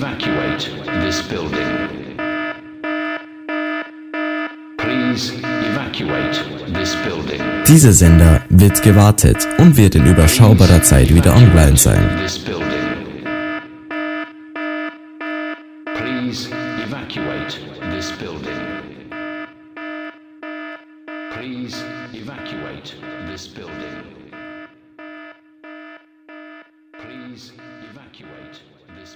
evacuate this building. Please evacuate this building. Dieser Sender wird gewartet und wird in überschaubarer Zeit wieder online sein. Please evacuate this building. Please evacuate this building. Please